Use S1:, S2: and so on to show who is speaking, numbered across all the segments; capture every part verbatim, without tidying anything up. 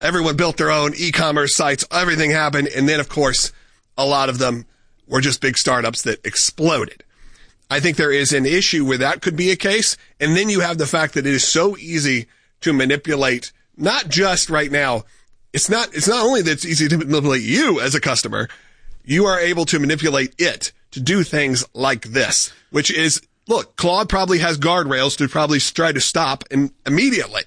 S1: everyone built their own e-commerce sites. Everything happened. And then, of course, a lot of them were just big startups that exploded. I think there is an issue where that could be a case. And then you have the fact that it is so easy to manipulate, not just right now. It's not, it's not only that it's easy to manipulate you as a customer, you are able to manipulate it to do things like this, which is, look, Claude probably has guardrails to probably try to stop and immediately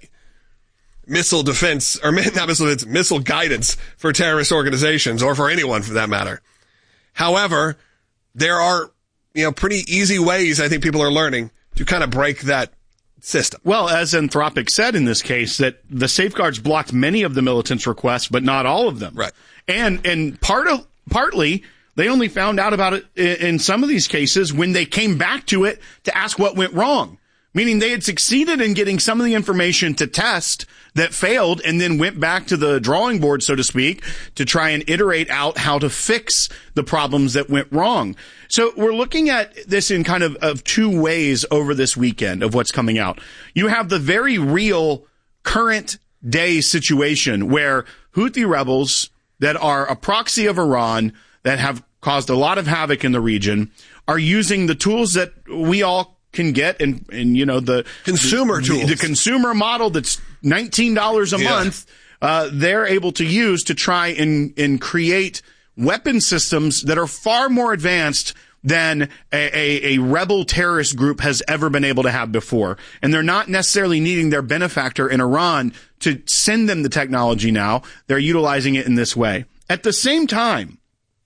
S1: missile defense, or not missile defense, missile guidance for terrorist organizations or for anyone for that matter. However, there are, you know, pretty easy ways I think people are learning to kind of break that system.
S2: Well, as Anthropic said in this case, that the safeguards blocked many of the militants' requests, but not all of them.
S1: Right.
S2: And, and part of, partly, they only found out about it in some of these cases when they came back to it to ask what went wrong. Meaning they had succeeded in getting some of the information to test that failed and then went back to the drawing board, so to speak, to try and iterate out how to fix the problems that went wrong. So we're looking at this in kind of, of two ways over this weekend of what's coming out. You have the very real current day situation where Houthi rebels that are a proxy of Iran that have caused a lot of havoc in the region are using the tools that we all can get and, and you know, the
S1: consumer
S2: the,
S1: tools,
S2: the consumer model that's nineteen dollars a yeah. month. Uh, they're able to use to try and, and create weapon systems that are far more advanced than a, a, a rebel terrorist group has ever been able to have before. And they're not necessarily needing their benefactor in Iran to send them the technology now. They're utilizing it in this way. At the same time,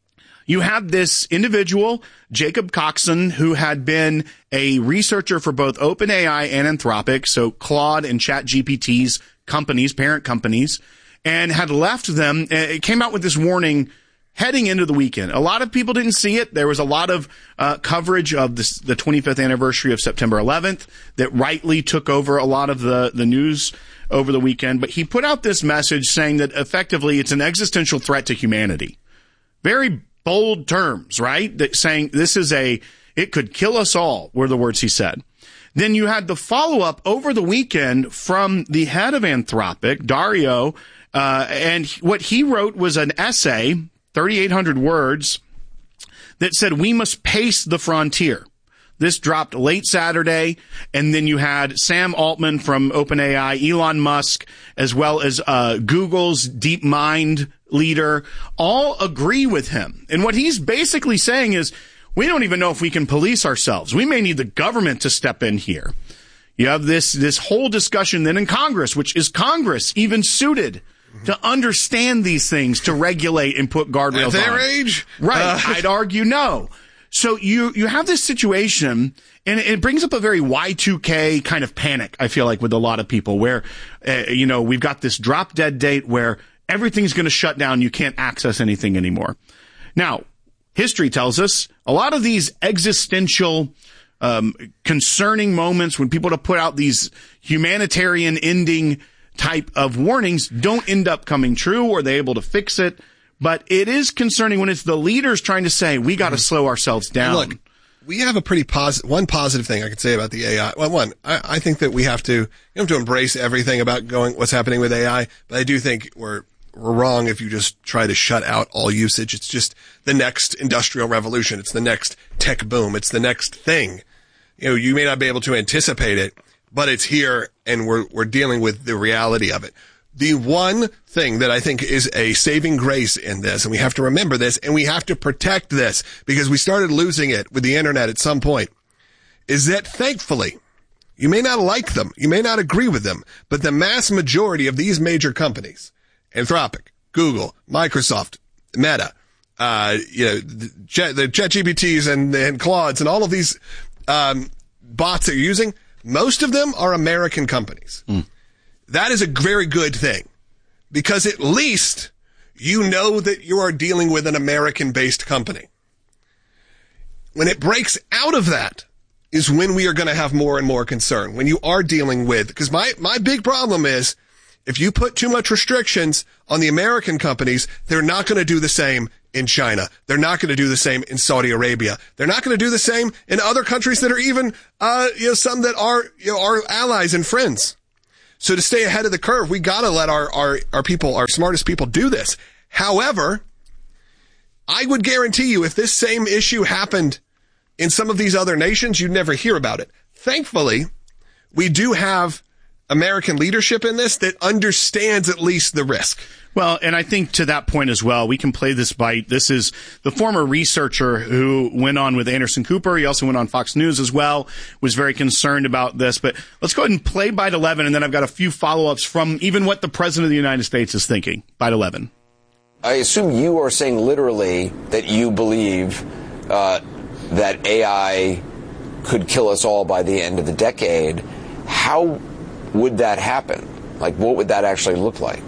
S2: you have this individual, Jacob Coxon, who had been a researcher for both OpenAI and Anthropic, so Claude and ChatGPT's companies, parent companies, and had left them. It came out with this warning heading into the weekend. A lot of people didn't see it. There was a lot of uh, coverage of this, the twenty-fifth anniversary of September eleventh that rightly took over a lot of the, the news over the weekend. But he put out this message saying that effectively it's an existential threat to humanity. Very bold terms, right? That saying this is a, it could kill us all, were the words he said. Then you had the follow-up over the weekend from the head of Anthropic, Dario, uh, and what he wrote was an essay, thirty-eight hundred words, that said we must pace the frontier. This dropped late Saturday, and then you had Sam Altman from OpenAI, Elon Musk, as well as uh, Google's DeepMind leader, all agree with him. And what he's basically saying is, we don't even know if we can police ourselves. We may need the government to step in here. You have this this whole discussion then in Congress, which is Congress even suited to understand these things, to regulate and put guardrails
S1: At their
S2: on.
S1: age?
S2: Right.
S1: Uh.
S2: I'd argue no. So you, you have this situation, and it brings up a very Y two K kind of panic, I feel like, with a lot of people, where, uh, you know, we've got this drop dead date where everything's going to shut down. You can't access anything anymore. Now, history tells us a lot of these existential, um, concerning moments when people to put out these humanitarian ending type of warnings don't end up coming true, or they're able to fix it. But it is concerning when it's the leaders trying to say, we got to mm-hmm. slow ourselves down.
S1: Look, we have a pretty positive, one positive thing I can say about the A I. Well, one, I, I think that we have to, you have to embrace everything about going, what's happening with A I. But I do think we're, we're wrong if you just try to shut out all usage. It's just the next industrial revolution. It's the next tech boom. It's the next thing. You know, you may not be able to anticipate it, but it's here, and we're, we're dealing with the reality of it. The one thing that I think is a saving grace in this, and we have to remember this, and we have to protect this, because we started losing it with the internet at some point, is that thankfully, you may not like them, you may not agree with them, but the mass majority of these major companies, Anthropic, Google, Microsoft, Meta, uh, you know, the, Chat, the ChatGPTs and, and Claudes and all of these um, bots that you're using, most of them are American companies. Mm. That is a very good thing, because at least you know that you are dealing with an American-based company. When it breaks out of that is when we are going to have more and more concern. When you are dealing with, because my, my big problem is, if you put too much restrictions on the American companies, they're not going to do the same in China. They're not going to do the same in Saudi Arabia. They're not going to do the same in other countries that are even, uh, you know, some that are, you know, our allies and friends. So to stay ahead of the curve, we got to let our, our, our people, our smartest people do this. However, I would guarantee you if this same issue happened in some of these other nations, you'd never hear about it. Thankfully, we do have American leadership in this that understands at least the risk.
S2: Well, and I think to that point as well, we can play this bite. This is the former researcher who went on with Anderson Cooper. He also went on Fox News as well, was very concerned about this. But let's go ahead and play bite eleven, and then I've got a few follow-ups from even what the President of the United States is thinking. Bite eleven.
S3: I assume you are saying literally that you believe uh, that A I could kill us all by the end of the decade. How would that happen? Like, what would that actually look like?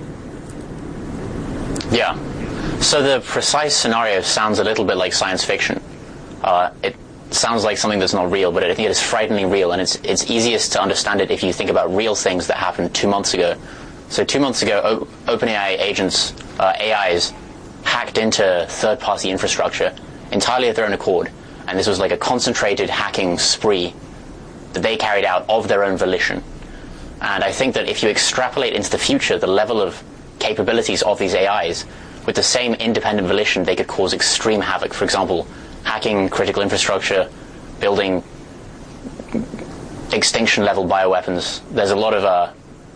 S4: Yeah. So the precise scenario sounds a little bit like science fiction. Uh, it sounds like something that's not real, but I think it is frighteningly real, and it's it's easiest to understand it if you think about real things that happened two months ago. So two months ago, o- OpenAI agents, uh, A Is, hacked into third-party infrastructure entirely at their own accord, and this was like a concentrated hacking spree that they carried out of their own volition. And I think that if you extrapolate into the future the level of capabilities of these A Is, with the same independent volition, they could cause extreme havoc. For example, hacking critical infrastructure, building extinction-level bioweapons. There's a lot of uh,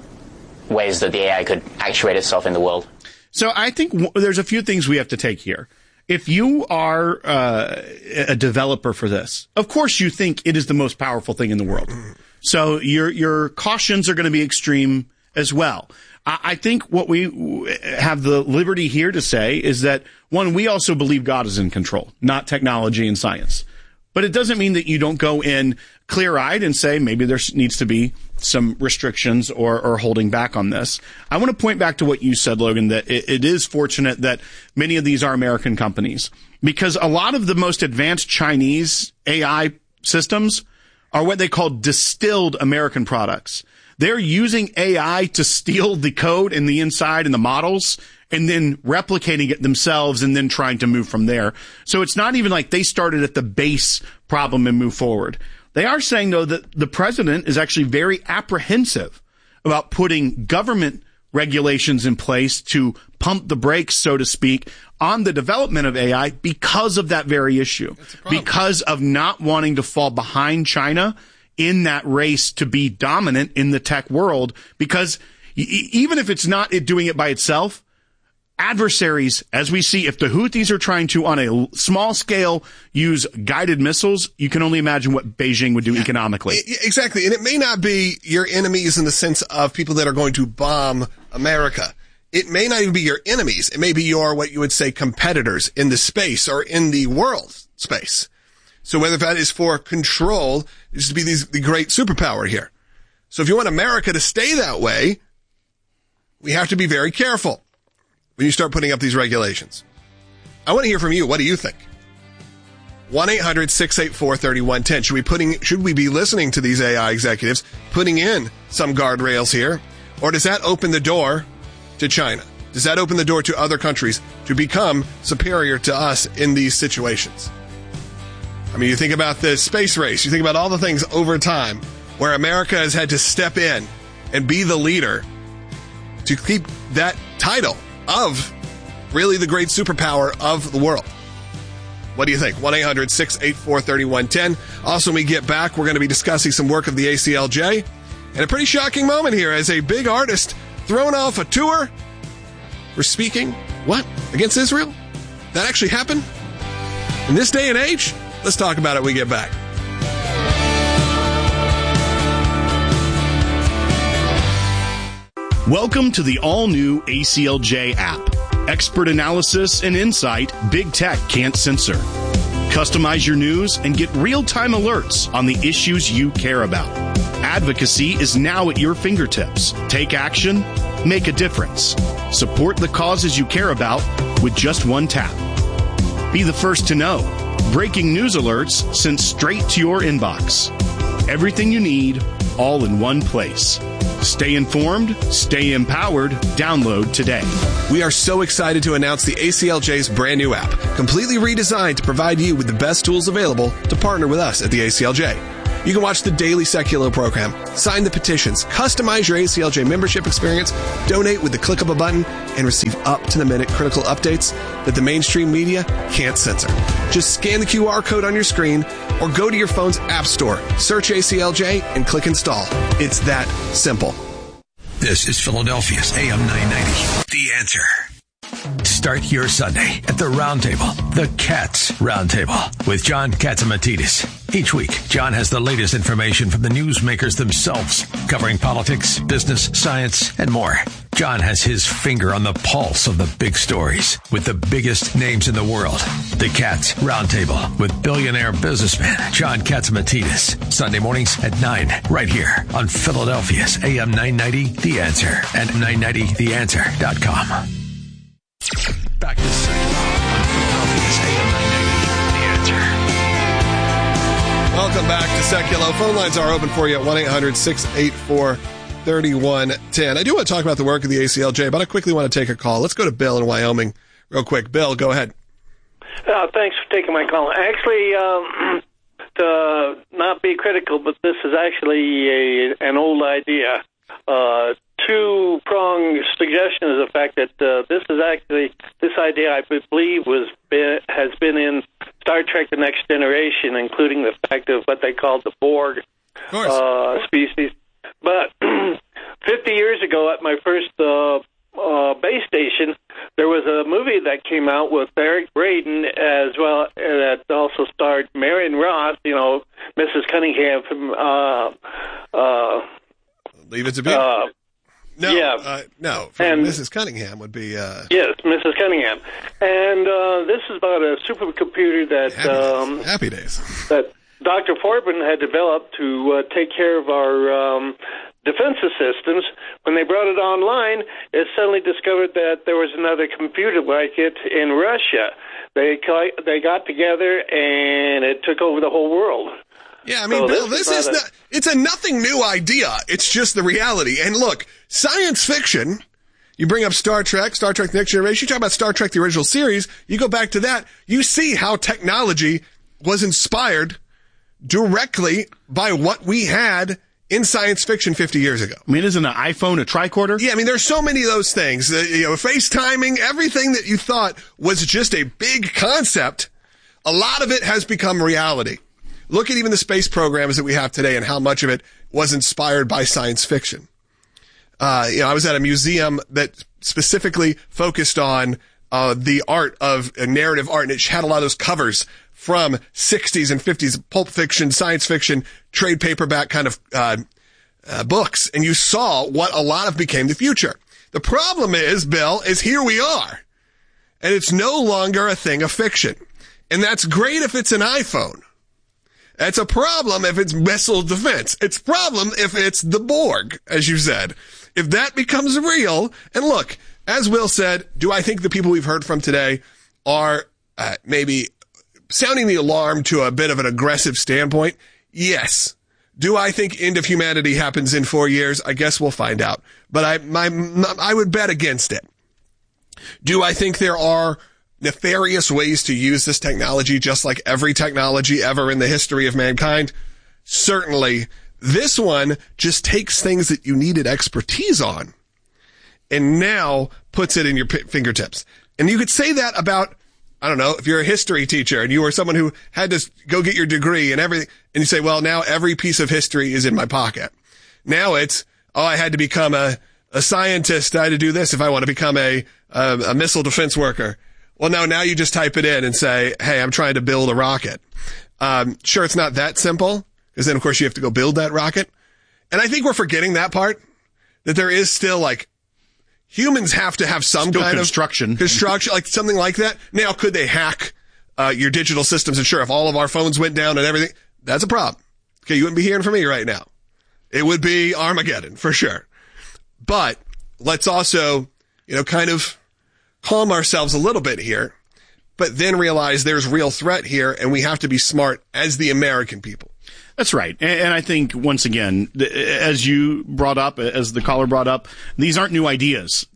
S4: ways that the A I could actuate itself in the world.
S2: So I think w- there's a few things we have to take here. If you are uh, a developer for this, of course you think it is the most powerful thing in the world. So your your cautions are going to be extreme as well. I, I think what we w- have the liberty here to say is that, one, we also believe God is in control, not technology and science. But it doesn't mean that you don't go in clear-eyed and say maybe there needs to be some restrictions or, or holding back on this. I want to point back to what you said, Logan, that it, it is fortunate that many of these are American companies, because a lot of the most advanced Chinese A I systems are what they call distilled American products. They're using A I to steal the code and the inside and the models and then replicating it themselves and then trying to move from there. So it's not even like they started at the base problem and move forward. They are saying, though, that the president is actually very apprehensive about putting government regulations in place to pump the brakes, so to speak, on the development of A I because of that very issue, because of not wanting to fall behind China in that race to be dominant in the tech world. Because e- even if it's not it doing it by itself, adversaries, as we see, if the Houthis are trying to, on a small scale, use guided missiles, you can only imagine what Beijing would do yeah, economically.
S1: Exactly. And it may not be your enemies in the sense of people that are going to bomb America. It may not even be your enemies. It may be your, what you would say, competitors in the space or in the world space. So whether that is for control, it used to be these, the great superpower here. So if you want America to stay that way, we have to be very careful when you start putting up these regulations. I want to hear from you. What do you think? one eight hundred six eight four three one one zero. Should we putting, should we be listening to these A I executives putting in some guardrails here? Or does that open the door to China? Does that open the door to other countries to become superior to us in these situations? I mean, you think about the space race. You think about all the things over time where America has had to step in and be the leader to keep that title of really the great superpower of the world. What do you think? one eight hundred six eight four three one one zero. Also, when we get back, we're going to be discussing some work of the A C L J. And a pretty shocking moment here as a big artist thrown off a tour for speaking, what, against Israel? That actually happened? In this day and age? Let's talk about it when we get back.
S2: Welcome to the all-new A C L J app. Expert analysis and insight big tech can't censor. Customize your news and get real-time alerts on the issues you care about. Advocacy is now at your fingertips. Take action, make a difference. Support the causes you care about with just one tap. Be the first to know. Breaking news alerts sent straight to your inbox. Everything you need, all in one place. Stay informed, stay empowered. Download today.
S1: We are so excited to announce the A C L J's brand new app, completely redesigned to provide you with the best tools available to partner with us at the A C L J. You can watch the daily Seculo program, sign the petitions, customize your A C L J membership experience, donate with the click of a button, and receive up-to-the-minute critical updates that the mainstream media can't censor. Just scan the Q R code on your screen or go to your phone's app store, search A C L J, and click install. It's that simple.
S5: This is Philadelphia's A M nine ninety, The Answer. Start your Sunday at the Roundtable, the Cats Roundtable, with John Catsimatidis. Each week, John has the latest information from the newsmakers themselves, covering politics, business, science, and more. John has his finger on the pulse of the big stories with the biggest names in the world. The Cats Roundtable with billionaire businessman John Catsimatidis. Sunday mornings at nine, right here on Philadelphia's A M nine ninety, The Answer, and nine ninety the answer dot com. Back to Seculo on Philadelphia's A M nine ninety, The Answer.
S1: Welcome back to Seculo. Phone lines are open for you at one eight hundred six eight four three one one zero. I do want to talk about the work of the A C L J, but I quickly want to take a call. Let's go to Bill in Wyoming real quick. Bill, go ahead.
S6: Uh, thanks for taking my call. Actually, um, to not be critical, but this is actually a, an old idea. Uh, two-pronged suggestion is the fact that uh, this is actually, this idea I believe was been, has been in Star Trek The Next Generation, including the fact of what they called the Borg uh, species. But fifty years ago at my first uh, uh, base station, there was a movie that came out with Eric Braeden as well, that also starred Marion Ross, you know, Missus Cunningham from... Uh, uh,
S1: Leave It to Beaver.
S6: Uh,
S1: no,
S6: yeah.
S1: uh, no. From
S6: and,
S1: Missus Cunningham would be... Uh,
S6: yes, Missus Cunningham. And uh, this is about a supercomputer that...
S1: Happy
S6: um,
S1: days. Happy days.
S6: That Doctor Forbin had developed to uh, take care of our um, defensive systems. When they brought it online, it suddenly discovered that there was another computer like it in Russia. They they got together, and it took over the whole world.
S1: Yeah, I mean,
S6: so
S1: Bill,
S6: this,
S1: this is,
S6: is
S1: not, it's a nothing new idea. It's just the reality. And look, science fiction, you bring up Star Trek, Star Trek The Next Generation, you talk about Star Trek the original series, you go back to that, you see how technology was inspired directly by what we had in science fiction fifty years ago.
S2: I mean, isn't an iPhone a tricorder?
S1: Yeah, I mean, there's so many of those things. Uh, you know, FaceTiming, everything that you thought was just a big concept, a lot of it has become reality. Look at even the space programs that we have today and how much of it was inspired by science fiction. Uh, you know, I was at a museum that specifically focused on uh, the art of uh, narrative art, and it had a lot of those covers from sixties and fifties pulp fiction, science fiction, trade paperback kind of uh, uh, books, and you saw what a lot of became the future. The problem is, Bill, is here we are, and it's no longer a thing of fiction. And that's great if it's an iPhone. It's a problem if it's missile defense. It's a problem if it's the Borg, as you said. If that becomes real, and look, as Will said, do I think the people we've heard from today are uh, maybe sounding the alarm to a bit of an aggressive standpoint? Yes. Do I think end of humanity happens in four years? I guess we'll find out. But I, my, my, I would bet against it. Do I think there are nefarious ways to use this technology, just like every technology ever in the history of mankind? Certainly. This one just takes things that you needed expertise on and now puts it in your p- fingertips. And you could say that about, I don't know, if you're a history teacher and you were someone who had to go get your degree and everything, and you say, well, now every piece of history is in my pocket. Now it's, oh, I had to become a, a scientist. I had to do this if I want to become a, a, a missile defense worker. Well, no, now you just type it in and say, hey, I'm trying to build a rocket. Um, sure, it's not that simple, because then, of course, you have to go build that rocket. And I think we're forgetting that part, that there is still, like, humans have to have some
S2: still
S1: kind
S2: construction.
S1: of construction, like something like that. Now, could they hack uh, your digital systems? And sure, if all of our phones went down and everything, that's a problem. Okay, you wouldn't be hearing from me right now. It would be Armageddon, for sure. But let's also, you know, kind of calm ourselves a little bit here, but then realize there's real threat here, and we have to be smart as the American people.
S2: That's right. And, and I think, once again, as you brought up, as the caller brought up, these aren't new ideas that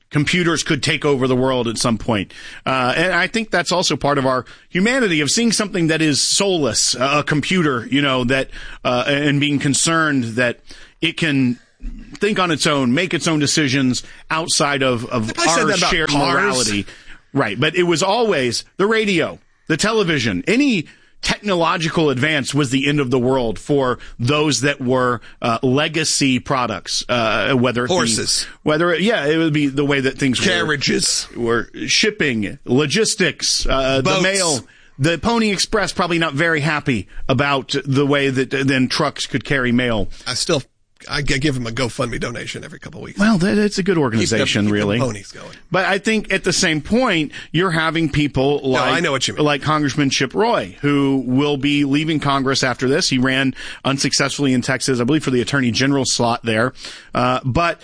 S2: computers could take over the world at some point. Uh, and I think that's also part of our humanity of seeing something that is soulless, a computer, you know, that, uh, and being concerned that it can think on its own, make its own decisions outside of, of our shared morality. Right. But it was always the radio, the television, any technological advance was the end of the world for those that were uh, legacy products, uh, whether it
S1: horses,
S2: be, whether it, yeah, it would be the way that things
S1: carriages
S2: were, were shipping, logistics, uh, the mail. The Pony Express probably not very happy about the way that uh, then trucks could carry mail.
S1: I still. I give him a GoFundMe donation every couple of weeks.
S2: Well, that, it's a good organization,
S1: keep them,
S2: really.
S1: Keep them ponies going.
S2: But I think at the same point, you're having people like,
S1: no, I know what you mean.
S2: like Congressman Chip Roy, who will be leaving Congress after this. He ran unsuccessfully in Texas, I believe, for the Attorney General slot there. Uh, but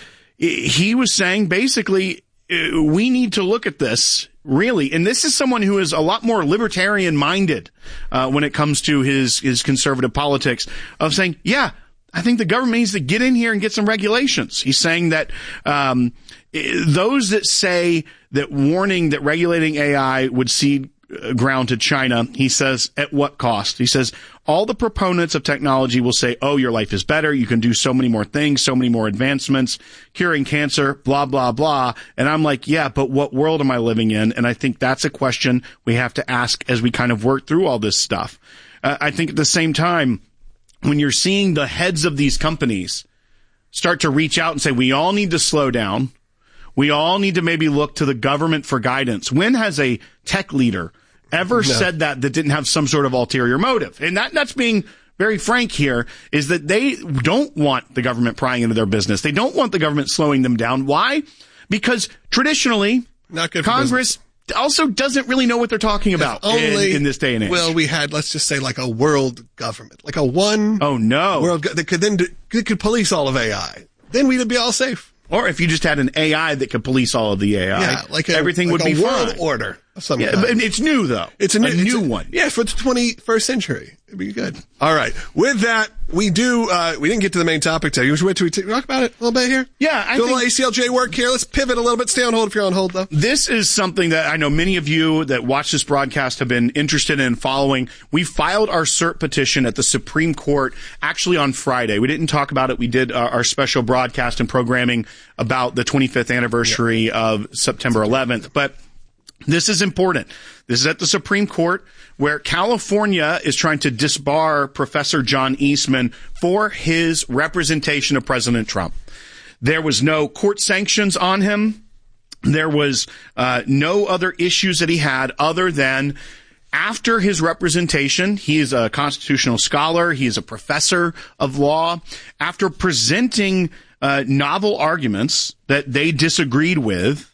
S2: he was saying basically, we need to look at this. Really, and this is someone who is a lot more libertarian-minded uh, when it comes to his his conservative politics, of saying, yeah, I think the government needs to get in here and get some regulations. He's saying that um, those that say that warning that regulating A I would cede ground to China, he says, at what cost? He says, all the proponents of technology will say, oh, your life is better. You can do so many more things, so many more advancements, curing cancer, blah, blah, blah. And I'm like, yeah, but what world am I living in? And I think that's a question we have to ask as we kind of work through all this stuff. Uh, I think at the same time, when you're seeing the heads of these companies start to reach out and say, we all need to slow down. We all need to maybe look to the government for guidance. When has a tech leader ever no. said that that didn't have some sort of ulterior motive? And that that's being very frank here, is that they don't want the government prying into their business. They don't want the government slowing them down. Why? Because traditionally,
S1: Not good
S2: Congress also doesn't really know what they're talking about only, in, in this day and age.
S1: Well, we had, let's just say, like a world government, like a one
S2: oh no
S1: world go- that could then do, that could police all of A I. Then we'd be all safe.
S2: Or if you just had an A I that could police all of the A I,
S1: yeah, like a,
S2: everything
S1: like
S2: would
S1: a
S2: be
S1: world
S2: fine.
S1: order of some
S2: yeah,
S1: kind.
S2: But it's new though.
S1: It's a new,
S2: a new
S1: it's a,
S2: one.
S1: Yeah, for the twenty-first century. It'd be good. All right. With that, we do, uh, we didn't get to the main topic today. Should we talk about it a little bit here?
S2: Yeah. I
S1: do a
S2: think
S1: little A C L J work here. Let's pivot a little bit. Stay on hold if you're on hold, though.
S2: This is something that I know many of you that watch this broadcast have been interested in following. We filed our cert petition at the Supreme Court actually on Friday. We didn't talk about it. We did our, our special broadcast and programming about the twenty-fifth anniversary yeah. of September eleventh. But this is important. This is at the Supreme Court, where California is trying to disbar Professor John Eastman for his representation of President Trump. There was no court sanctions on him. There was uh, no other issues that he had other than after his representation. He is a constitutional scholar. He is a professor of law. After presenting uh, novel arguments that they disagreed with,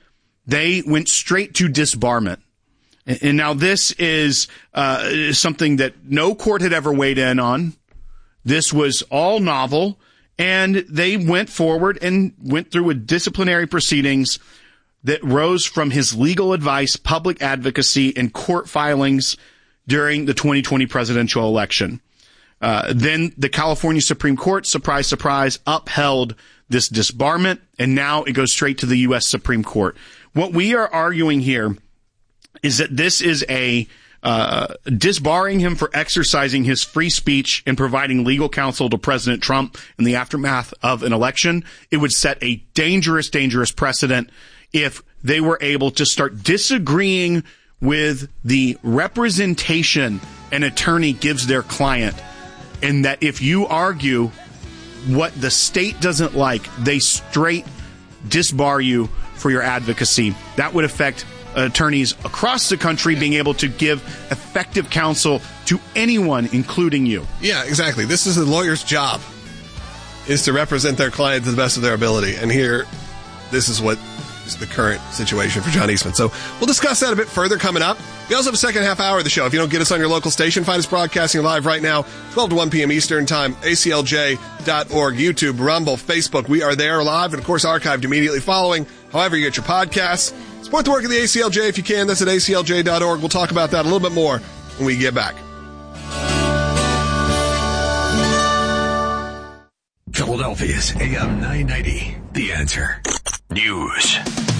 S2: they went straight to disbarment. And now this is uh, something that no court had ever weighed in on. This was all novel, and they went forward and went through a disciplinary proceedings that rose from his legal advice, public advocacy, and court filings during the twenty twenty presidential election. Uh, then the California Supreme Court, surprise, surprise, upheld this disbarment, and now it goes straight to the U S Supreme Court. What we are arguing here is that this is a uh, disbarring him for exercising his free speech and providing legal counsel to President Trump in the aftermath of an election. It would set a dangerous, dangerous precedent if they were able to start disagreeing with the representation an attorney gives their client, and that if you argue what the state doesn't like, they straight disbar you for your advocacy. That would affect attorneys across the country being able to give effective counsel to anyone, including you.
S1: Yeah, exactly. This is a lawyer's job, is to represent their client to the best of their ability. And here, this is what is the current situation for John Eastman. So we'll discuss that a bit further coming up. We also have a second half hour of the show. If you don't get us on your local station, find us broadcasting live right now, twelve to one p.m. Eastern Time, A C L J dot org, YouTube, Rumble, Facebook. We are there live and, of course, archived immediately following. However you get your podcasts. Support the work of the A C L J if you can. That's at A C L J dot org. We'll talk about that a little bit more when we get back.
S5: Philadelphia's A M nine ninety, The Answer. News.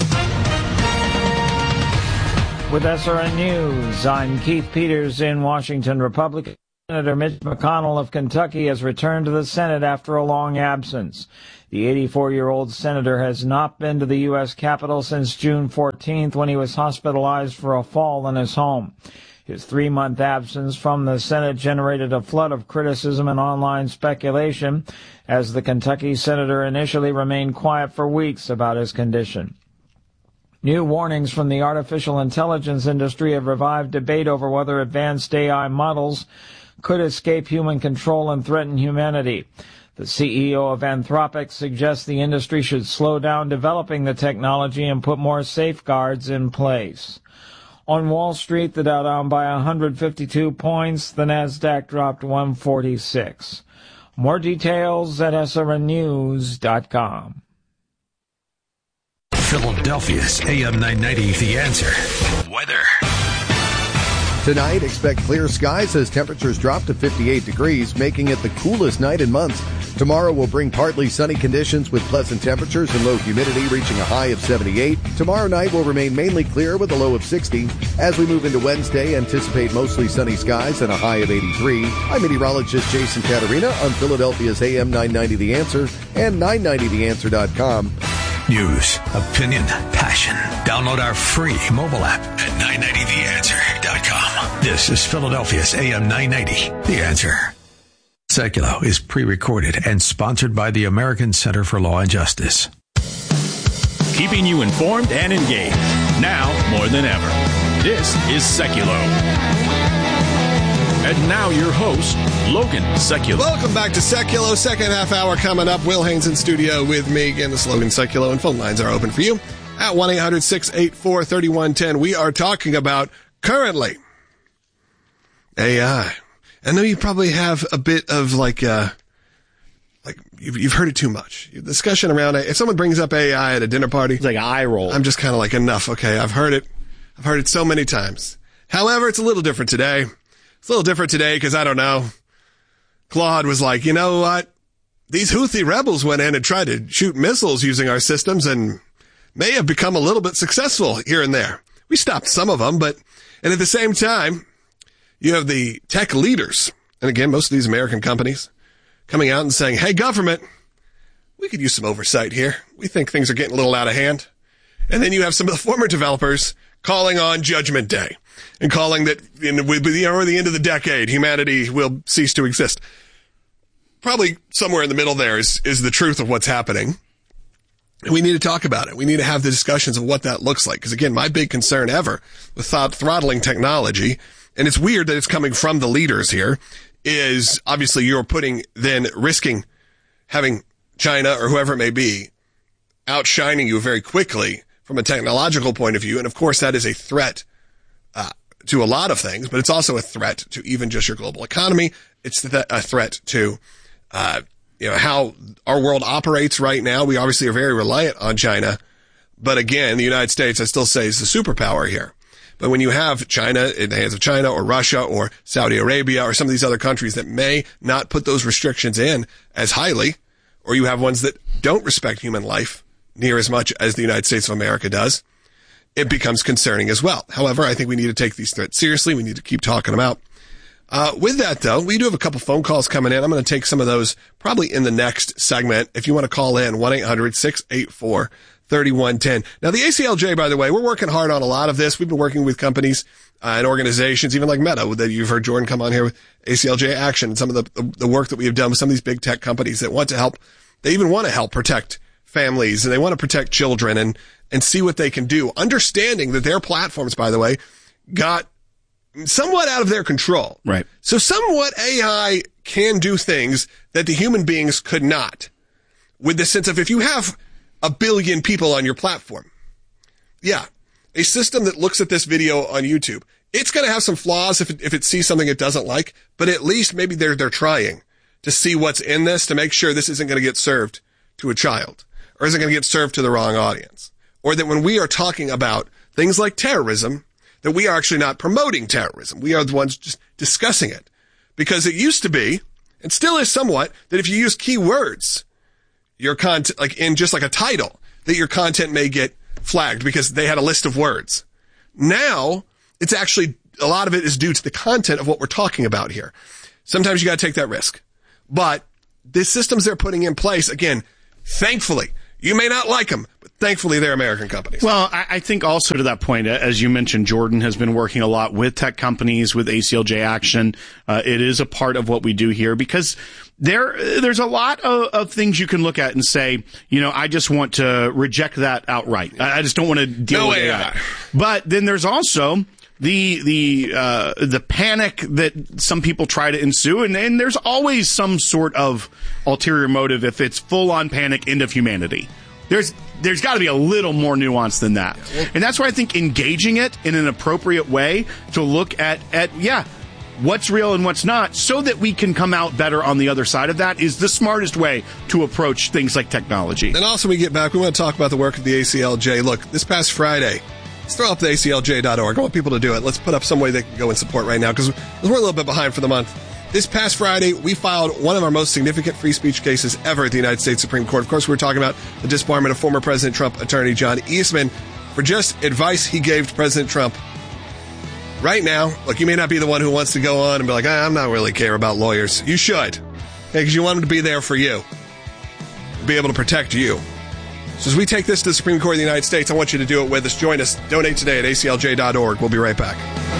S7: With S R N News, I'm Keith Peters in Washington. Republican Senator Mitch McConnell of Kentucky has returned to the Senate after a long absence. The eighty-four-year-old senator has not been to the U S Capitol since June fourteenth, when he was hospitalized for a fall in his home. His three-month absence from the Senate generated a flood of criticism and online speculation, as the Kentucky senator initially remained quiet for weeks about his condition. New warnings from the artificial intelligence industry have revived debate over whether advanced A I models could escape human control and threaten humanity. The C E O of Anthropic suggests the industry should slow down developing the technology and put more safeguards in place. On Wall Street, the Dow down by one hundred fifty-two points. The Nasdaq dropped one forty-six. More details at S R N news dot com.
S5: Philadelphia's A M nine ninety, The Answer. Weather.
S8: Tonight, expect clear skies as temperatures drop to fifty-eight degrees, making it the coolest night in months. Tomorrow will bring partly sunny conditions with pleasant temperatures and low humidity reaching a high of seventy-eight. Tomorrow night will remain mainly clear with a low of sixty. As we move into Wednesday, anticipate mostly sunny skies and a high of eighty-three. I'm meteorologist Jason Caterina on Philadelphia's A M nine ninety The Answer and nine ninety the answer dot com.
S5: News, opinion, passion. Download our free mobile app at nine ninety the answer dot com. This is Philadelphia's A M nine ninety, The Answer. Seculo is pre-recorded and sponsored by the American Center for Law and Justice.
S9: Keeping you informed and engaged, now more than ever. This is Seculo. And now your host, Logan Seculo.
S1: Welcome back to Seculo. Second half hour coming up. Will Haynes in studio with me. Again, this is Logan Seculo, and phone lines are open for you at one eight hundred six eight four three one one zero. We are talking about currently A I. I know you probably have a bit of like, uh, like you've, you've heard it too much. Discussion around it. If someone brings up A I at a dinner party,
S2: It's like an eye roll.
S1: I'm just kind of like, enough. Okay, I've heard it. I've heard it so many times. However, it's a little different today. It's a little different today because, I don't know, Claude was like, you know what? These Houthi rebels went in and tried to shoot missiles using our systems and may have become a little bit successful here and there. We stopped some of them, but, and at the same time, you have the tech leaders, and again, most of these American companies, coming out and saying, hey, government, we could use some oversight here. We think things are getting a little out of hand. And then you have some of the former developers calling on Judgment Day and calling that in, with the, or the end of the decade, humanity will cease to exist. Probably somewhere in the middle there is, is the truth of what's happening. And we need to talk about it. We need to have the discussions of what that looks like. Because again, my big concern ever with th- throttling technology, and it's weird that it's coming from the leaders here, is obviously you're putting, then risking having China or whoever it may be outshining you very quickly from a technological point of view. And of course, that is a threat uh, to a lot of things, but it's also a threat to even just your global economy. It's th- a threat to, uh, you know, how our world operates right now. We obviously are very reliant on China. But again, the United States, I still say, is the superpower here. But when you have China in the hands of China or Russia or Saudi Arabia or some of these other countries that may not put those restrictions in as highly, or you have ones that don't respect human life near as much as the United States of America does, it becomes concerning as well. However, I think we need to take these threats seriously. We need to keep talking them out. Uh, with that, though, we do have a couple phone calls coming in. I'm going to take some of those probably in the next segment. If you want to call in, one eight hundred six eight four three one one zero. Now, the A C L J, by the way, we're working hard on a lot of this. We've been working with companies uh, and organizations, even like Meta, that you've heard Jordan come on here with A C L J Action and some of the, the work that we have done with some of these big tech companies that want to help. They even want to help protect families and they want to protect children and, and see what they can do. Understanding that their platforms, by the way, got somewhat out of their control.
S2: Right.
S1: So somewhat A I can do things that the human beings could not, with the sense of if you have a billion people on your platform, yeah, a system that looks at this video on YouTube, it's going to have some flaws if it, if it sees something it doesn't like, but at least maybe they're, they're trying to see what's in this to make sure this isn't going to get served to a child or isn't going to get served to the wrong audience. Or that when we are talking about things like terrorism, that we are actually not promoting terrorism. We are the ones just discussing it. Because it used to be, and still is somewhat, that if you use keywords, your content, like in just like a title, that your content may get flagged because they had a list of words. Now, it's actually, a lot of it is due to the content of what we're talking about here. Sometimes you got to take that risk. But the systems they're putting in place, again, thankfully, you may not like them, but thankfully they're American companies.
S2: Well, I, I think also to that point, as you mentioned, Jordan has been working a lot with tech companies, with A C L J Action. Uh, it is a part of what we do here because there, there's a lot of, of things you can look at and say, you know, I just want to reject that outright. I, I just don't want to deal
S1: no
S2: with
S1: A I.
S2: that. But then there's also the the uh the panic that some people try to ensue, and, and there's always some sort of ulterior motive if it's full on panic end of humanity. There's there's got to be a little more nuance than that, and that's why I think engaging it in an appropriate way to look at at yeah what's real and what's not, so that we can come out better on the other side of that, is the smartest way to approach things like technology.
S1: And also, when we get back, we want to talk about the work of the A C L J. Look, this past Friday, let's throw up the A C L J dot org. I want people to do it. Let's put up some way they can go and support right now, because we're a little bit behind for the month. This past Friday, we filed one of our most significant free speech cases ever at the United States Supreme Court. Of course, we were talking about the disbarment of former President Trump attorney John Eastman for just advice he gave to President Trump. Right now, look, you may not be the one who wants to go on and be like, I'm not really care about lawyers. You should, because you want them to be there for you, be able to protect you. So as we take this to the Supreme Court of the United States, I want you to do it with us. Join us. Donate today at A C L J dot org. We'll be right back.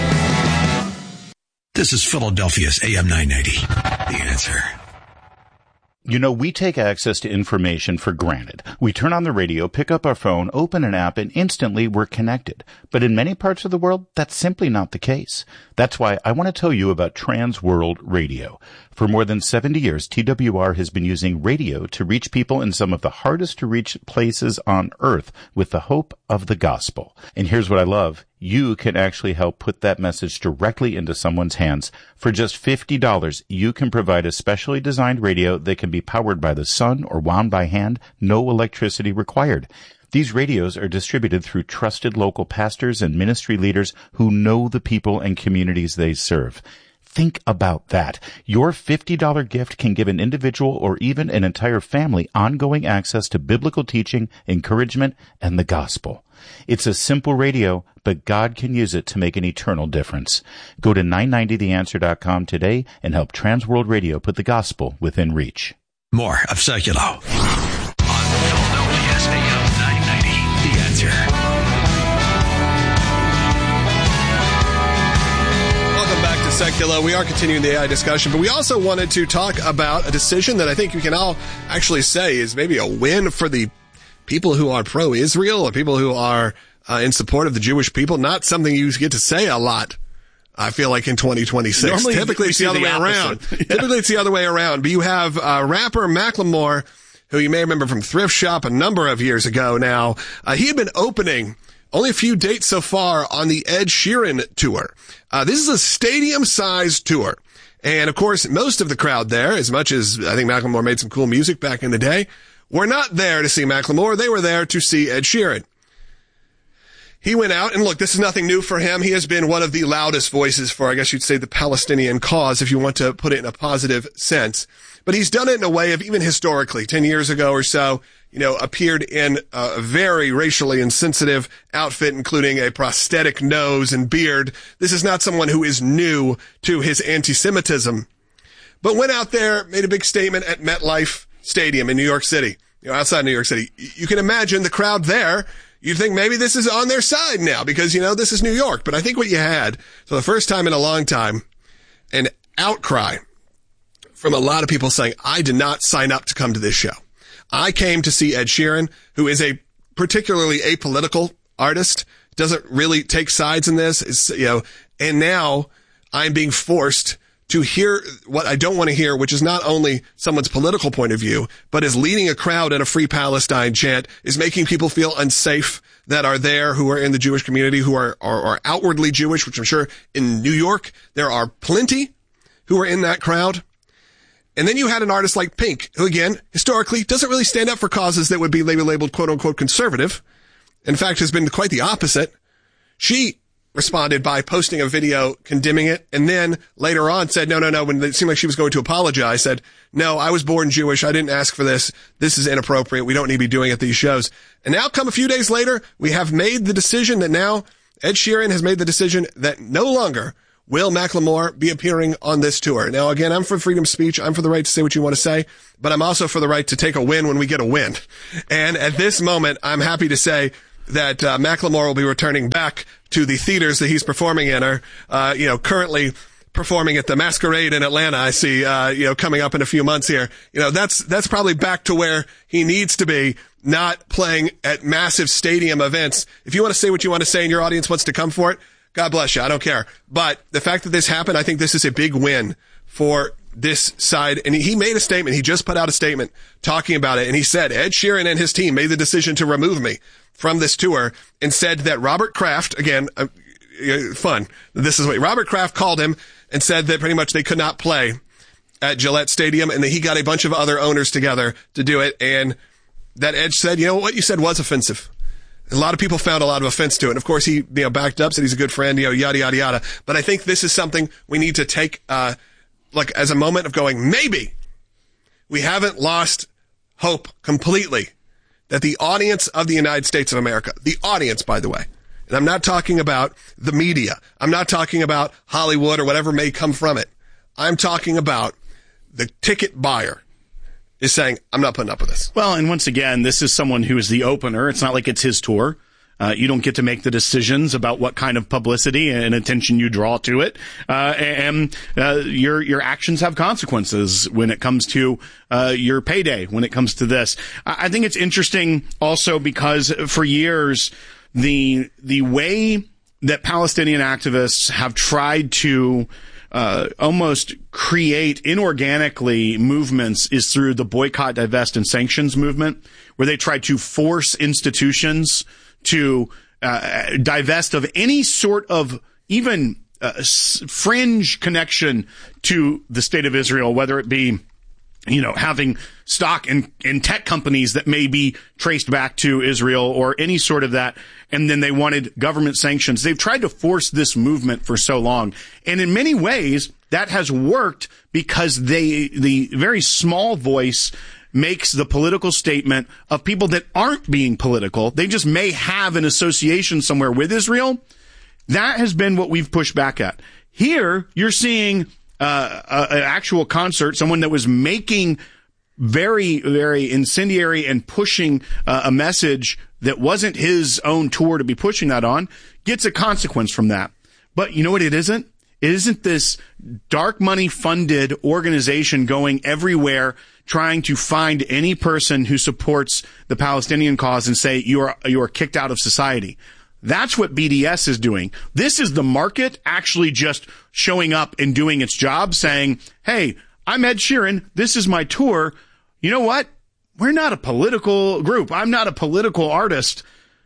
S5: This is Philadelphia's A M nine ninety. The Answer.
S10: You know, we take access to information for granted. We turn on the radio, pick up our phone, open an app, and instantly we're connected. But in many parts of the world, that's simply not the case. That's why I want to tell you about Trans World Radio. For more than seventy years, T W R has been using radio to reach people in some of the hardest to reach places on earth with the hope of the gospel. And here's what I love. You can actually help put that message directly into someone's hands. For just fifty dollars, you can provide a specially designed radio that can be powered by the sun or wound by hand, no electricity required. These radios are distributed through trusted local pastors and ministry leaders who know the people and communities they serve. Think about that. Your fifty dollars gift can give an individual or even an entire family ongoing access to biblical teaching, encouragement, and the gospel. It's a simple radio, but God can use it to make an eternal difference. Go to nine ninety the answer dot com today and help Trans World Radio put the gospel within reach.
S5: More of Seculo on Philadelphia's A M nine ninety. The Answer.
S1: Secular. We are continuing the A I discussion, but we also wanted to talk about a decision that I think we can all actually say is maybe a win for the people who are pro-Israel or people who are uh, in support of the Jewish people. Not something you get to say a lot, I feel like, in twenty twenty-six.
S2: Normally,
S1: Typically, it's the other the way opposite. around. Yeah. Typically, it's the other way around. But you have uh, rapper Macklemore, who you may remember from Thrift Shop a number of years ago now. Uh, he had been opening only a few dates so far on the Ed Sheeran tour. Uh, this is a stadium-sized tour. And, of course, most of the crowd there, as much as I think Macklemore made some cool music back in the day, were not there to see Macklemore. They were there to see Ed Sheeran. He went out, and look, this is nothing new for him. He has been one of the loudest voices for, I guess you'd say, the Palestinian cause, if you want to put it in a positive sense. But he's done it in a way of, even historically, ten years ago or so, you know, appeared in a very racially insensitive outfit, including a prosthetic nose and beard. This is not someone who is new to his anti-Semitism, but went out there, made a big statement at MetLife Stadium in New York City, you know, outside New York City. You can imagine the crowd there. You'd think maybe this is on their side now because, you know, this is New York. But I think what you had, for the first time in a long time, an outcry from a lot of people saying, I did not sign up to come to this show. I came to see Ed Sheeran, who is a particularly apolitical artist, doesn't really take sides in this, it's, you know, and now I'm being forced to hear what I don't want to hear, which is not only someone's political point of view, but is leading a crowd in a Free Palestine chant, is making people feel unsafe that are there, who are in the Jewish community, who are, are, are outwardly Jewish, which I'm sure in New York there are plenty who are in that crowd. And then you had an artist like Pink, who, again, historically doesn't really stand up for causes that would be labeled, quote-unquote, conservative. In fact, has been quite the opposite. She responded by posting a video condemning it, and then later on said, no, no, no, when it seemed like she was going to apologize, said, no, I was born Jewish. I didn't ask for this. This is inappropriate. We don't need to be doing it at these shows. And now come a few days later, we have made the decision that now Ed Sheeran has made the decision that no longer will Macklemore be appearing on this tour. Now, again, I'm for freedom of speech. I'm for the right to say what you want to say, but I'm also for the right to take a win when we get a win. And at this moment, I'm happy to say that uh, Macklemore will be returning back to the theaters that he's performing in, or, uh, you know, currently performing at the Masquerade in Atlanta. I see, uh, you know, coming up in a few months here. You know, that's, that's probably back to where he needs to be, not playing at massive stadium events. If you want to say what you want to say and your audience wants to come for it, God bless you. I don't care. But the fact that this happened, I think this is a big win for this side. And he made a statement. He just put out a statement talking about it. And he said, Ed Sheeran and his team made the decision to remove me from this tour, and said that Robert Kraft, again, uh, fun. This is what Robert Kraft called him and said that pretty much they could not play at Gillette Stadium, and that he got a bunch of other owners together to do it. And that Ed said, you know, what you said was offensive. A lot of people found a lot of offense to it. And of course, he, you know, backed up, said he's a good friend, you know, yada, yada, yada. But I think this is something we need to take, uh, like as a moment of going, maybe we haven't lost hope completely that the audience of the United States of America, the audience, by the way, and I'm not talking about the media. I'm not talking about Hollywood or whatever may come from it. I'm talking about the ticket buyer is saying, I'm not putting up with this.
S2: Well, and once again, this is someone who is the opener. It's not like it's his tour. Uh, you don't get to make the decisions about what kind of publicity and attention you draw to it. Uh, and, uh, your, your actions have consequences when it comes to, uh, your payday, when it comes to this. I think it's interesting also because for years, the, the way that Palestinian activists have tried to, uh, almost create inorganically movements is through the boycott, divest, and sanctions movement, where they try to force institutions to uh, divest of any sort of even uh, fringe connection to the state of Israel, whether it be, you know, having stock in, in tech companies that may be traced back to Israel or any sort of that. And then they wanted government sanctions. They've tried to force this movement for so long. And in many ways, that has worked because they, the very small voice makes the political statement of people that aren't being political. They just may have an association somewhere with Israel. That has been what we've pushed back at. Here, you're seeing uh, a, an actual concert, someone that was making very, very incendiary and pushing uh, a message that wasn't his own tour to be pushing that on, gets a consequence from that. But you know what it isn't? It isn't this dark money funded organization going everywhere trying to find any person who supports the Palestinian cause and say you are you are kicked out of society. That's what B D S is doing. This is the market actually just showing up and doing its job, saying, hey, I'm Ed Sheeran. This is my tour. You know what? We're not a political group. I'm not a political artist.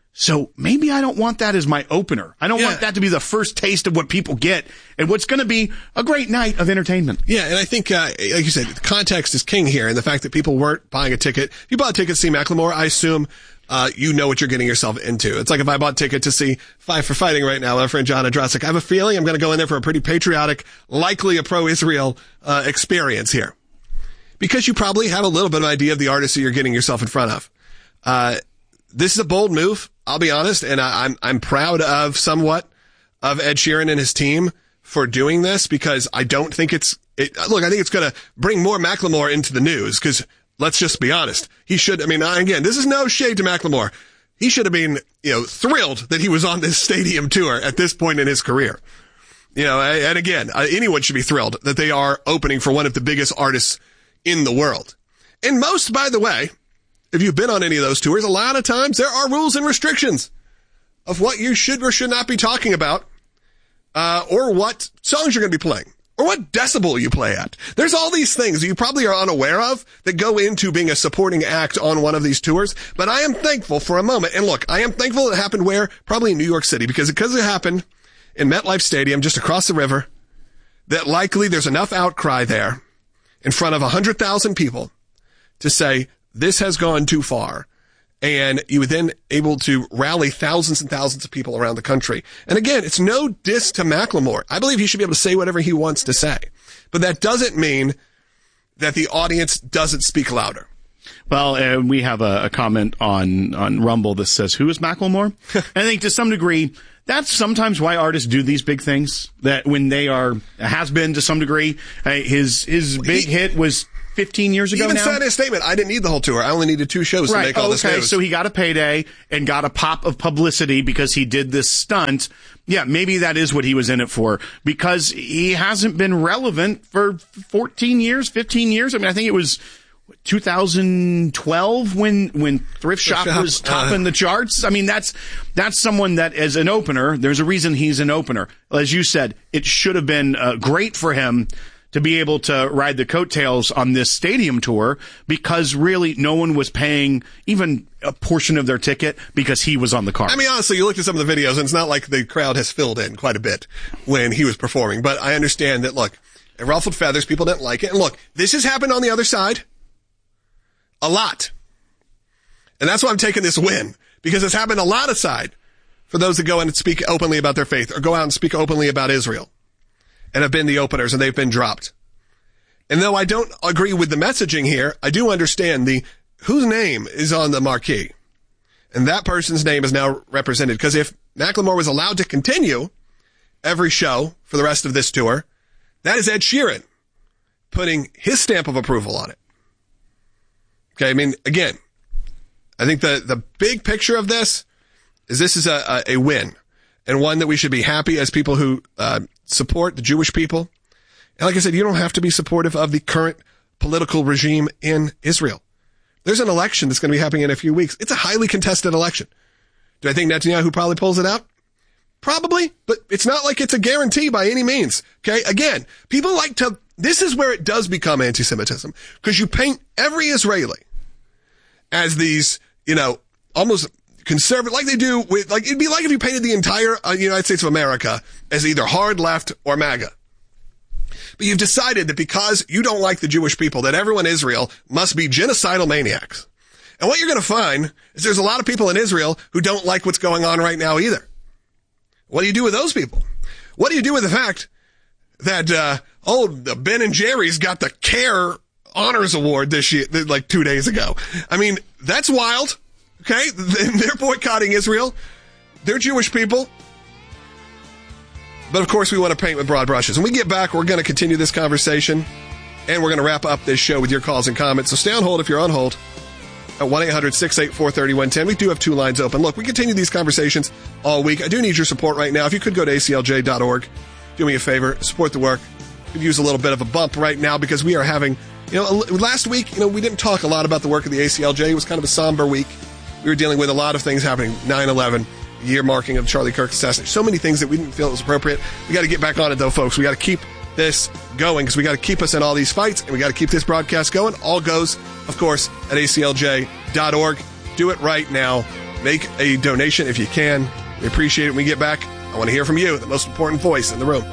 S2: So maybe I don't want that as my opener. I don't yeah. want that to be the first taste of what people get and what's going to be a great night of entertainment.
S1: Yeah, and I think, uh, like you said, the context is king here, and the fact that people weren't buying a ticket. If you bought a ticket to see Macklemore, I assume uh, you know what you're getting yourself into. It's like if I bought a ticket to see Five for Fighting right now with our friend John Adrasik. I have a feeling I'm going to go in there for a pretty patriotic, likely a pro-Israel uh, experience here. Because you probably have a little bit of an idea of the artist that you're getting yourself in front of. Uh, this is a bold move, I'll be honest, and I, I'm I'm proud of somewhat of Ed Sheeran and his team for doing this, because I don't think it's it, look, I think it's going to bring more Macklemore into the news, because let's just be honest, he should. I mean, again, this is no shade to Macklemore. He should have been, you know, thrilled that he was on this stadium tour at this point in his career. You know, and again, anyone should be thrilled that they are opening for one of the biggest artists in the world. And most, by the way, if you've been on any of those tours, a lot of times there are rules and restrictions of what you should or should not be talking about, uh, or what songs you're going to be playing, or what decibel you play at. There's all these things you probably are unaware of that go into being a supporting act on one of these tours. But I am thankful for a moment. And look, I am thankful it happened where? Probably in New York City, because because it happened in MetLife Stadium just across the river, that likely there's enough outcry there in front of one hundred thousand people to say, this has gone too far. And you were then able to rally thousands and thousands of people around the country. And again, it's no diss to Macklemore. I believe he should be able to say whatever he wants to say. But that doesn't mean that the audience doesn't speak louder.
S2: Well, uh, we have a, a comment on, on Rumble that says, who is Macklemore? And I think to some degree, that's sometimes why artists do these big things, that when they are, has been to some degree. Uh, his, his big he, hit was fifteen years ago
S1: even
S2: now.
S1: Even said in his statement, I didn't need the whole tour. I only needed two shows
S2: right.
S1: to make all
S2: oh,
S1: this
S2: okay.
S1: news.
S2: So he got a payday and got a pop of publicity because he did this stunt. Yeah, maybe that is what he was in it for, because he hasn't been relevant for fourteen years, fifteen years. I mean, I think it was two thousand twelve when when Thrift Shop, Shop was topping uh, the charts. I mean, that's that's someone that as an opener, there's a reason he's an opener. As you said, it should have been uh, great for him to be able to ride the coattails on this stadium tour, because really no one was paying even a portion of their ticket because he was on the card.
S1: I mean, honestly, you looked at some of the videos and it's not like the crowd has filled in quite a bit when he was performing. But I understand that, look, it ruffled feathers. People didn't like it. And look, this has happened on the other side a lot. And that's why I'm taking this win, because it's happened a lot aside for those that go in and speak openly about their faith or go out and speak openly about Israel and have been the openers and they've been dropped. And though I don't agree with the messaging here, I do understand the whose name is on the marquee. And that person's name is now represented. Because if Macklemore was allowed to continue every show for the rest of this tour, that is Ed Sheeran putting his stamp of approval on it. Okay, I mean, again, I think the, the big picture of this is this is a, a, a win, and one that we should be happy as people who uh, support the Jewish people. And like I said, you don't have to be supportive of the current political regime in Israel. There's an election that's going to be happening in a few weeks. It's a highly contested election. Do I think Netanyahu probably pulls it out? Probably, but it's not like it's a guarantee by any means. Okay, again, people like to, this is where it does become anti-Semitism, because you paint every Israeli as these, you know, almost conservative, like they do with, like, it'd be like if you painted the entire uh, United States of America as either hard left or MAGA. But you've decided that because you don't like the Jewish people, that everyone in Israel must be genocidal maniacs. And what you're going to find is there's a lot of people in Israel who don't like what's going on right now either. What do you do with those people? What do you do with the fact that, uh, oh, the Ben and Jerry's got the CARE Honors Award this year, like two days ago? I mean, that's wild. Okay. They're boycotting Israel. They're Jewish people. But of course, we want to paint with broad brushes. When we get back, we're going to continue this conversation, and we're going to wrap up this show with your calls and comments. So stay on hold if you're on hold at one eight hundred six eight four three one one zero. We do have two lines open. Look, we continue these conversations all week. I do need your support right now. If you could go to A C L J dot org, do me a favor, support the work. Could use a little bit of a bump right now because we are having, you know, last week, you know, we didn't talk a lot about the work of the A C L J. It was kind of a somber week. We were dealing with a lot of things happening. nine eleven. Year marking of Charlie Kirk assassination. So many things that we didn't feel was appropriate. We got to get back on it, though, folks. We got to keep this going because we got to keep us in all these fights, and we got to keep this broadcast going. All goes, of course, at A C L J dot org. Do it right now. Make a donation if you can. We appreciate it. When we get back, I want to hear from you, the most important voice in the room.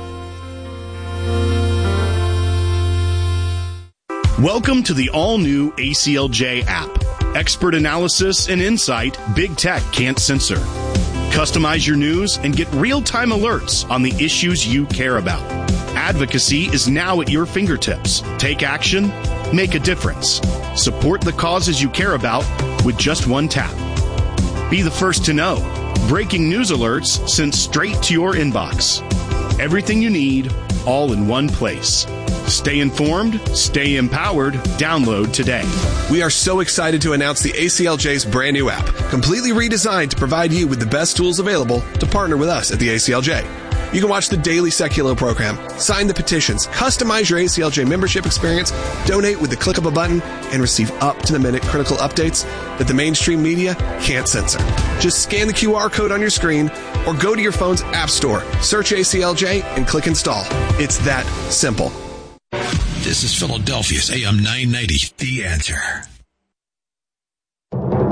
S2: Welcome to the all-new A C L J app. Expert analysis and insight big tech can't censor. Customize your news and get real-time alerts on the issues you care about. Advocacy is now at your fingertips. Take action, make a difference. Support the causes you care about with just one tap. Be the first to know. Breaking news alerts sent straight to your inbox. Everything you need, all in one place. Stay informed, stay empowered. Download today.
S1: We are so excited to announce the A C L J's brand new app, completely redesigned to provide you with the best tools available to partner with us at the A C L J. You can watch the daily Seculo program, sign the petitions, customize your A C L J membership experience, donate with the click of a button, and receive up-to-the-minute critical updates that the mainstream media can't censor. Just scan the Q R code on your screen or go to your phone's app store, search A C L J, and click install. It's that simple.
S5: This is Philadelphia's A M nine ninety, The Answer.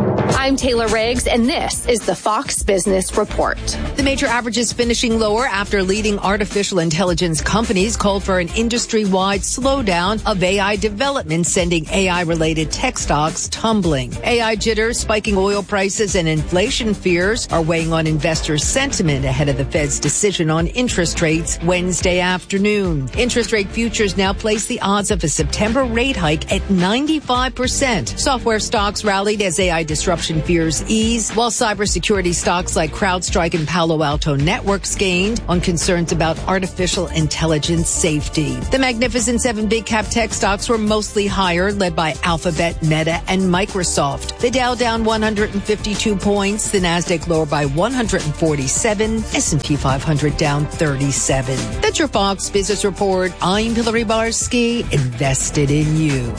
S11: I'm Taylor Riggs, and this is the Fox Business Report.
S12: The major averages finishing lower after leading artificial intelligence companies called for an industry-wide slowdown of A I development, sending A I-related tech stocks tumbling. A I jitters, spiking oil prices, and inflation fears are weighing on investors' sentiment ahead of the Fed's decision on interest rates Wednesday afternoon. Interest rate futures now place the odds of a September rate hike at ninety-five percent. Software stocks rallied as A I disruption fears ease, while cybersecurity stocks like CrowdStrike and Palo Alto Networks gained on concerns about artificial intelligence safety. The Magnificent Seven big cap tech stocks were mostly higher, led by Alphabet, Meta, and Microsoft. The Dow down one hundred fifty-two points, the Nasdaq lower by one hundred forty-seven, S and P five hundred down thirty-seven. That's your Fox Business Report. I'm Hillary Barsky, invested in you.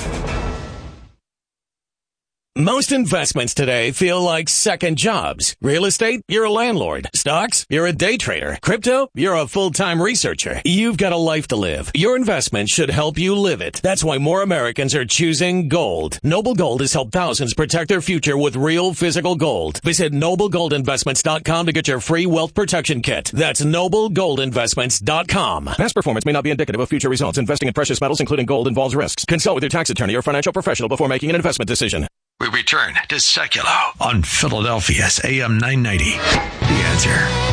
S13: Most investments today feel like second jobs. Real estate, you're a landlord. Stocks, you're a day trader. Crypto, you're a full-time researcher. You've got a life to live. Your investment should help you live it. That's why more Americans are choosing gold. Noble Gold has helped thousands protect their future with real physical gold. Visit noble gold investments dot com to get your free wealth protection kit. That's noble gold investments dot com.
S9: Past performance may not be indicative of future results. Investing in precious metals, including gold, involves risks. Consult with your tax attorney or financial professional before making an investment decision.
S5: We return to Seculo on Philadelphia's A M nine ninety. The Answer.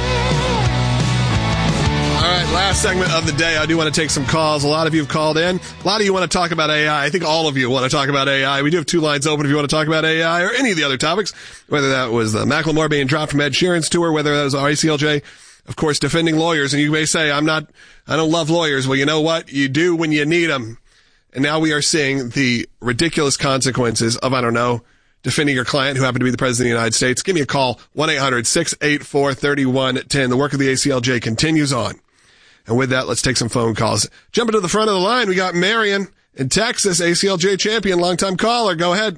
S1: All right, last segment of the day. I do want to take some calls. A lot of you have called in. A lot of you want to talk about A I. I think all of you want to talk about A I. We do have two lines open if you want to talk about A I or any of the other topics, whether that was the Macklemore being dropped from Ed Sheeran's tour, whether that was our A C L J, of course, defending lawyers. And you may say, I'm not, I don't love lawyers. Well, you know what? You do when you need them. And now we are seeing the ridiculous consequences of, I don't know, defending your client who happened to be the President of the United States. Give me a call, one eight hundred six eight four three one one zero. The work of the A C L J continues on. And with that, let's take some phone calls. Jumping to the front of the line, we got Marion in Texas, A C L J champion, longtime caller. Go ahead.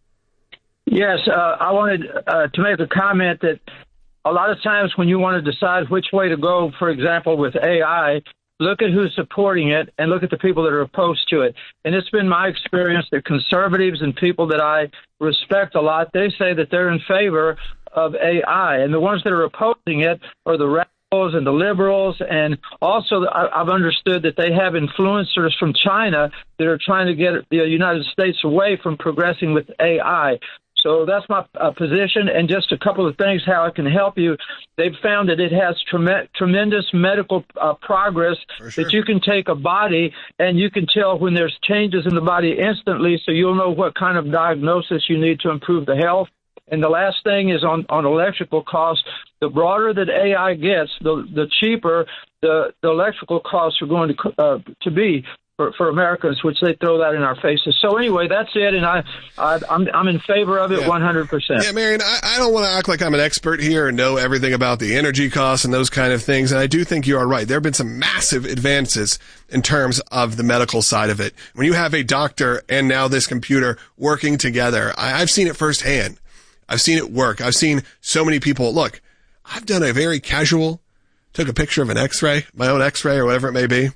S14: Yes, uh, I wanted uh, to make a comment that a lot of times when you want to decide which way to go, for example, with A I, look at who's supporting it and look at the people that are opposed to it. And it's been my experience that conservatives and people that I respect a lot, they say that they're in favor of A I. And the ones that are opposing it are the radicals and the liberals. And also I've understood that they have influencers from China that are trying to get the United States away from progressing with A I. So that's my uh, position. And just a couple of things, how it can help you. They've found that it has trem- tremendous medical uh, progress, sure. that you can take a body and you can tell when there's changes in the body instantly, so you'll know what kind of diagnosis you need to improve the health. And the last thing is on, on electrical costs. The broader that A I gets, the, the cheaper the, the electrical costs are going to, uh, to be. For, for Americans, which they throw that in our faces. So anyway, that's it, and I, I I'm I'm in favor of it, one hundred percent.
S1: Yeah, Marion, I, I don't want to act like I'm an expert here and know everything about the energy costs and those kind of things. And I do think you are right. There have been some massive advances in terms of the medical side of it. When you have a doctor and now this computer working together, I, I've seen it firsthand. I've seen it work. I've seen so many people. Look, I've done a very casual, took a picture of an X-ray, my own X-ray or whatever it may be,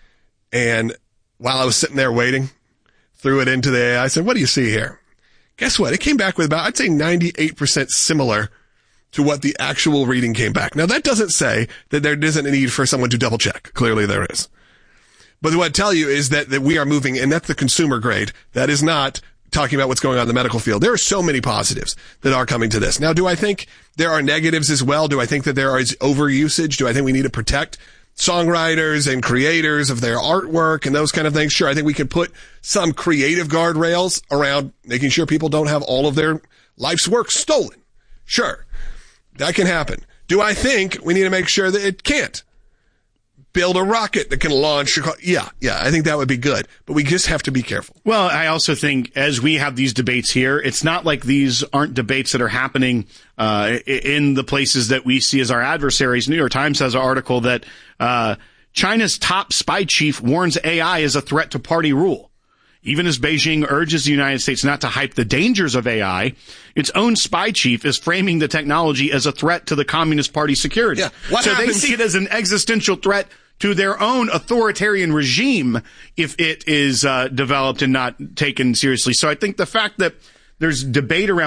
S1: and while I was sitting there waiting, threw it into the A I. I said, what do you see here? Guess what? It came back with about, I'd say ninety-eight percent similar to what the actual reading came back. Now, that doesn't say that there isn't a need for someone to double check. Clearly there is. But what I tell you is that, that we are moving, and that's the consumer grade. That is not talking about what's going on in the medical field. There are so many positives that are coming to this. Now, do I think there are negatives as well? Do I think that there is overusage? Do I think we need to protect songwriters and creators of their artwork and those kind of things? Sure, I think we could put some creative guardrails around making sure people don't have all of their life's work stolen. Sure, that can happen. Do I think we need to make sure that it can't? Build a rocket that can launch. Yeah, yeah, I think that would be good. But we just have to be careful.
S2: Well, I also think as we have these debates here, it's not like these aren't debates that are happening uh in the places that we see as our adversaries. New York Times has an article that uh China's top spy chief warns A I is a threat to party rule. Even as Beijing urges the United States not to hype the dangers of A I, its own spy chief is framing the technology as a threat to the Communist Party security.
S1: Yeah. What
S2: so
S1: happens-
S2: they see it as an existential threat to their own authoritarian regime if it is uh, developed and not taken seriously. So I think the fact that there's debate around it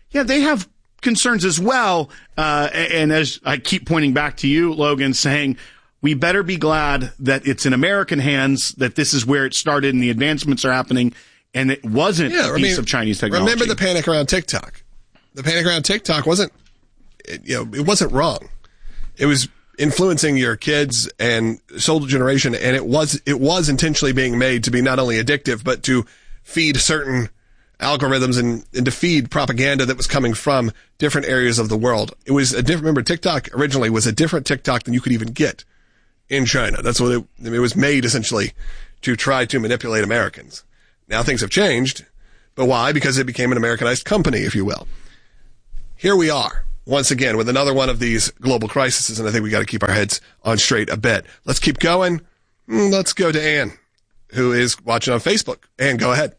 S2: Yeah, they have concerns as well. Uh, and as I keep pointing back to you, Logan, saying we better be glad that it's in American hands, that this is where it started and the advancements are happening, and it wasn't
S1: yeah,
S2: a
S1: I
S2: piece
S1: mean,
S2: of Chinese technology.
S1: Remember the panic around TikTok. The panic around TikTok wasn't, it, you know, it wasn't wrong. It was influencing your kids and older generation, and it was it was intentionally being made to be not only addictive, but to feed certain algorithms and, and to feed propaganda that was coming from different areas of the world. It was a different, remember, TikTok originally was a different TikTok than you could even get in China. That's what it, it was made essentially to try to manipulate Americans. Now things have changed, but why? Because it became an Americanized company, if you will. Here we are, once again, with another one of these global crises, and I think we got to keep our heads on straight a bit. Let's keep going. Let's go to Ann, who is watching on Facebook. Ann, go ahead.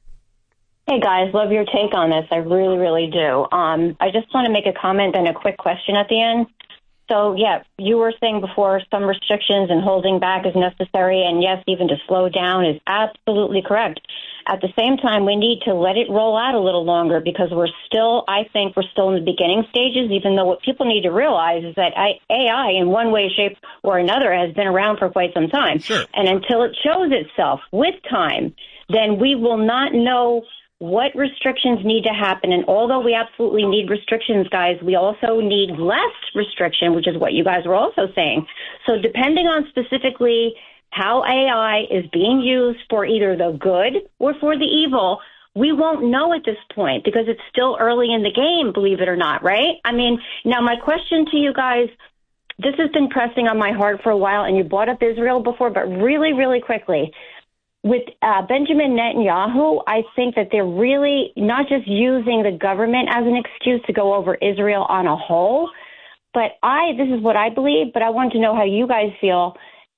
S15: Hey, guys. Love your take on this. I really, really do. Um, I just want to make a comment and a quick question at the end. So, yeah, you were saying before some restrictions and holding back is necessary, and yes, even to slow down is absolutely correct. At the same time, we need to let it roll out a little longer because we're still, I think we're still in the beginning stages, even though what people need to realize is that A I in one way, shape, or another has been around for quite some time.
S1: Sure.
S15: And until it shows itself with time, then we will not know what restrictions need to happen. And although we absolutely need restrictions, guys, we also need less restriction, which is what you guys were also saying. So depending on specifically how A I is being used for either the good or for the evil, we won't know at this point because it's still early in the game, believe it or not, right? I mean, now my question to you guys, this has been pressing on my heart for a while, and you brought up Israel before, but really, really quickly. With uh, Benjamin Netanyahu, I think that they're really not just using the government as an excuse to go over Israel on a whole, but I, this is what I believe, but I want to know how you guys feel.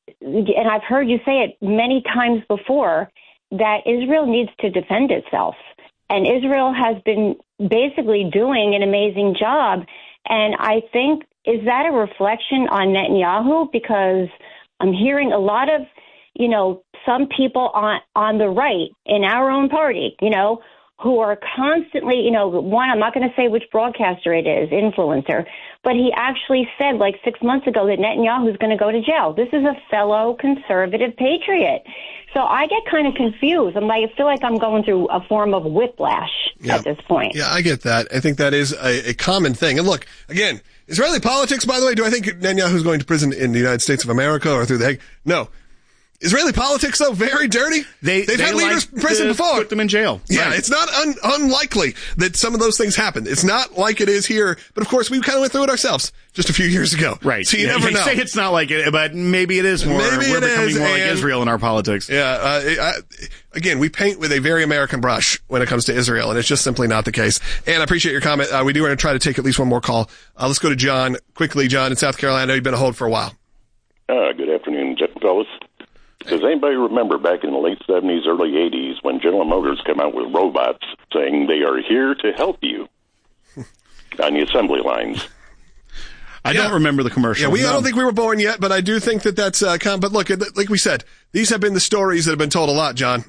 S15: And I've heard you say it many times before, that Israel needs to defend itself. And Israel has been basically doing an amazing job. And I think, is that a reflection on Netanyahu? Because I'm hearing a lot of, you know, some people on on the right in our own party, you know, who are constantly, you know, one, I'm not going to say which broadcaster it is, influencer, but he actually said like six months ago that Netanyahu is going to go to jail. This is a fellow conservative patriot. So I get kind of confused. I'm like, I feel like I'm going through a form of whiplash
S1: yeah.
S15: at this point.
S1: Yeah, I get that. I think that is a, a common thing. And look, again, Israeli politics, by the way, do I think Netanyahu is going to prison in the United States of America or through the Hague? No. Israeli politics, though, very dirty.
S2: They,
S1: They've
S2: they
S1: had leaders
S2: like
S1: in prison before.
S2: Put them in jail.
S1: Yeah,
S2: right.
S1: It's not un- unlikely that some of those things happen. It's not like it is here. But, of course, we kind of went through it ourselves just a few years ago.
S2: Right.
S1: So you
S2: yeah,
S1: never
S2: they
S1: know.
S2: say it's not like it, but maybe it is more.
S1: Maybe
S2: We're
S1: it
S2: becoming
S1: is,
S2: more like
S1: and,
S2: Israel in our politics.
S1: Yeah. Uh, I, again, we paint with a very American brush when it comes to Israel, and it's just simply not the case. And I appreciate your comment. Uh, we do want to try to take at least one more call. Uh, let's go to John quickly. John in South Carolina. I know you've been on hold for a while.
S16: Uh, good afternoon, fellas. Does anybody remember back in the late seventies, early eighties, when General Motors came out with robots saying they are here to help you on the assembly lines?
S2: I
S1: yeah.
S2: don't remember the commercial.
S1: Yeah, we,
S2: no.
S1: I don't think we were born yet, but I do think that that's, uh, com- but look, like we said, these have been the stories that have been told a lot, John.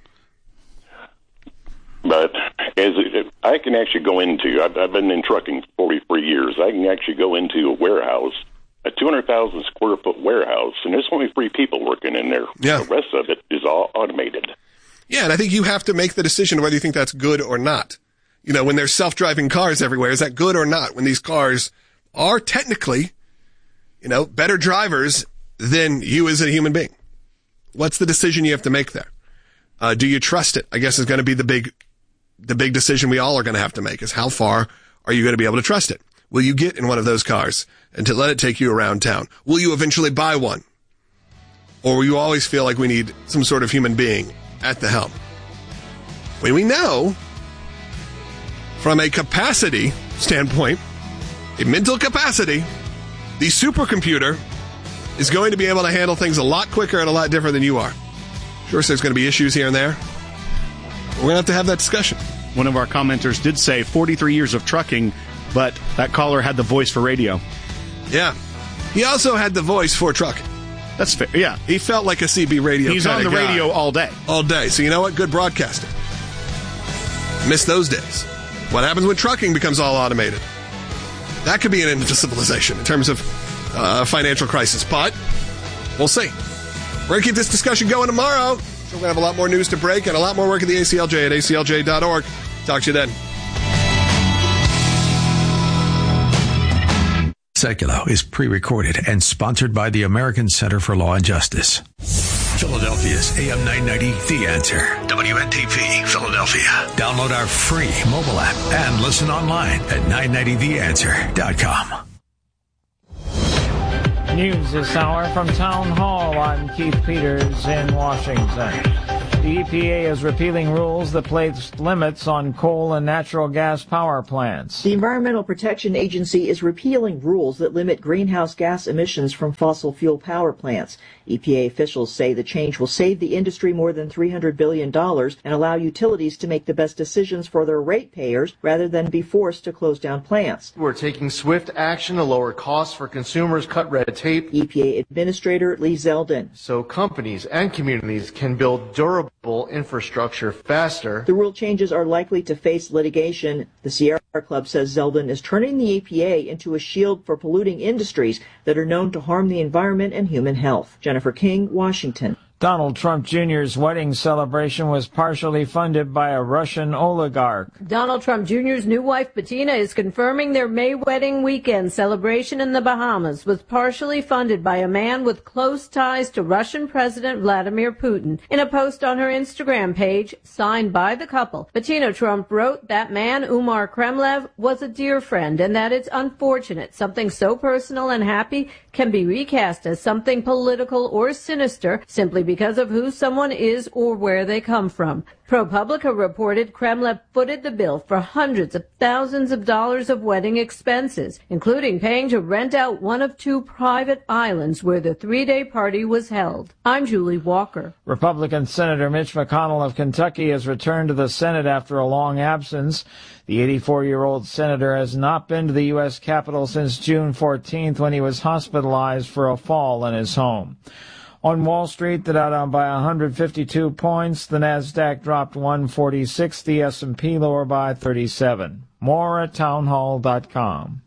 S16: But as it, I can actually go into, I've, I've been in trucking for forty-three years, I can actually go into a warehouse, a two hundred thousand square foot warehouse, and there's only three people working in there.
S1: Yeah.
S16: The rest of it is all automated.
S1: Yeah, and I think you have to make the decision whether you think that's good or not. You know, when there's self-driving cars everywhere, is that good or not? When these cars are technically, you know, better drivers than you as a human being. What's the decision you have to make there? Uh, do you trust it? I guess is going to be the big, the big decision we all are going to have to make is how far are you going to be able to trust it? Will you get in one of those cars and to let it take you around town? Will you eventually buy one? Or will you always feel like we need some sort of human being at the helm? When we know, from a capacity standpoint, a mental capacity, the supercomputer is going to be able to handle things a lot quicker and a lot different than you are. Sure, so there's going to be issues here and there. We're going to have to have that discussion.
S2: One of our commenters did say forty-three years of trucking, but that caller had the voice for radio.
S1: Yeah. He also had the voice for trucking.
S2: That's fair. Yeah.
S1: He felt like a C B radio
S2: He's on the
S1: guy.
S2: radio all day.
S1: All day. So you know what? Good broadcasting. Miss those days What happens when trucking becomes all automated? That could be an end to civilization in terms of uh, financial crisis, but we'll see. We're going to keep this discussion going tomorrow. So we're going to have a lot more news to break and a lot more work at the A C L J at A C L J dot org. Talk to you then.
S5: Seculo is pre-recorded and sponsored by the American Center for Law and Justice. Philadelphia's A M nine ninety, The Answer. W N T P, Philadelphia. Download our free mobile app and listen online at nine ninety the answer dot com.
S7: News this hour from Town Hall. I'm Keith Peters in Washington. The E P A is repealing rules that place limits on coal and natural gas power plants.
S17: The Environmental Protection Agency is repealing rules that limit greenhouse gas emissions from fossil fuel power plants. E P A officials say the change will save the industry more than three hundred billion dollars and allow utilities to make the best decisions for their ratepayers rather than be forced to close down plants.
S18: We're taking swift action to lower costs for consumers, cut red tape.
S17: E P A Administrator Lee Zeldin.
S18: So companies and communities can build durable infrastructure faster.
S17: The rule changes are likely to face litigation. The Sierra Club says Zeldin is turning the E P A into a shield for polluting industries that are known to harm the environment and human health. Jennifer King, Washington.
S7: Donald Trump Junior's wedding celebration was partially funded by a Russian oligarch.
S19: Donald Trump Junior's new wife, Bettina, is confirming their May wedding weekend celebration in the Bahamas was partially funded by a man with close ties to Russian President Vladimir Putin. In a post on her Instagram page, signed by the couple, Bettina Trump wrote that man, Umar Kremlev, was a dear friend and that it's unfortunate something so personal and happy can be recast as something political or sinister simply because of who someone is or where they come from. ProPublica reported Kremlev footed the bill for hundreds of thousands of dollars of wedding expenses, including paying to rent out one of two private islands where the three-day party was held. I'm Julie Walker.
S7: Republican Senator Mitch McConnell of Kentucky has returned to the Senate after a long absence. The eighty-four-year-old senator has not been to the U S Capitol since June fourteenth when he was hospitalized for a fall in his home. On Wall Street, the Dow down by one hundred fifty-two points. The Nasdaq dropped one forty-six. The S and P lower by thirty-seven. More at townhall dot com.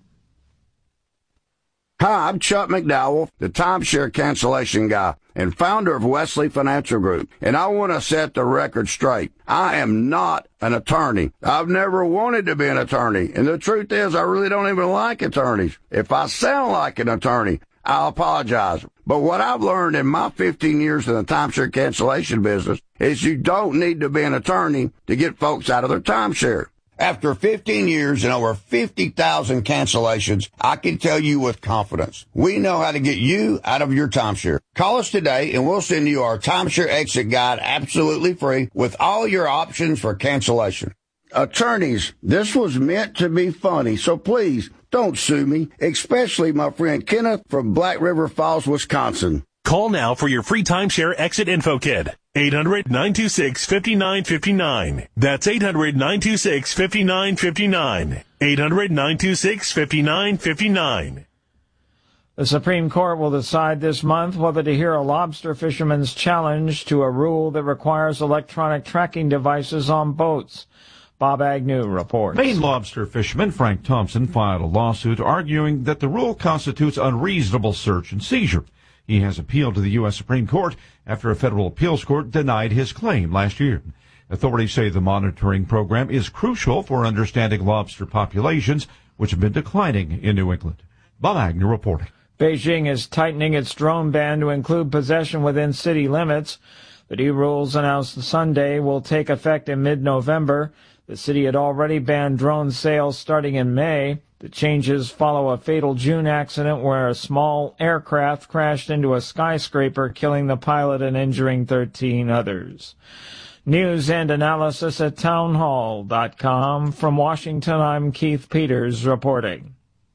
S20: Hi, I'm Chuck McDowell, the timeshare cancellation guy and founder of Wesley Financial Group, and I want to set the record straight. I am not an attorney. I've never wanted to be an attorney, and the truth is I really don't even like attorneys. If I sound like an attorney, I apologize. But what I've learned in my fifteen years in the timeshare cancellation business is you don't need to be an attorney to get folks out of their timeshare. After fifteen years and over fifty thousand cancellations, I can tell you with confidence, we know how to get you out of your timeshare. Call us today and we'll send you our timeshare exit guide absolutely free with all your options for cancellation. Attorneys, this was meant to be funny, so please don't sue me, especially my friend Kenneth from Black River Falls, Wisconsin.
S21: Call now for your free timeshare exit info kit. eight hundred, nine two six, five nine five nine. That's eight hundred, nine two six, five nine five nine. eight hundred, nine two six, five nine five nine.
S7: The Supreme Court will decide this month whether to hear a lobster fisherman's challenge to a rule that requires electronic tracking devices on boats. Bob Agnew reports.
S22: Maine lobster fisherman Frank Thompson filed a lawsuit arguing that the rule constitutes unreasonable search and seizure. He has appealed to the U S Supreme Court after a federal appeals court denied his claim last year. Authorities say the monitoring program is crucial for understanding lobster populations, which have been declining in New England. Bob Agnew reporting.
S7: Beijing is tightening its drone ban to include possession within city limits. The new rules announced Sunday will take effect in mid-November. The city had already banned drone sales starting in May. The changes follow a fatal June accident where a small aircraft crashed into a skyscraper, killing the pilot and injuring thirteen others. News and analysis at townhall dot com. From Washington, I'm Keith Peters reporting.